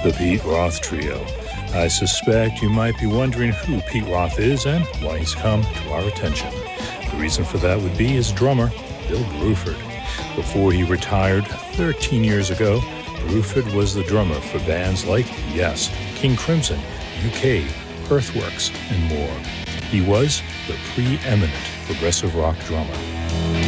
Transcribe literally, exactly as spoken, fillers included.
The Pete Roth Trio. I suspect you might be wondering who Pete Roth is and why he's come to our attention. The reason for that would be his drummer, Bill Bruford. Before he retired thirteen years ago, Bruford was the drummer for bands like Yes, King Crimson, U K, Earthworks, and more. He was the preeminent progressive rock drummer.